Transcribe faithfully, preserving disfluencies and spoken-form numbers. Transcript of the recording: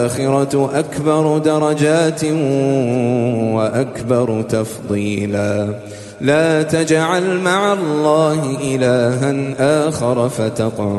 الآخرة أكبر درجات وأكبر تفضيلا لا تجعل مع الله إلها آخر فتقعد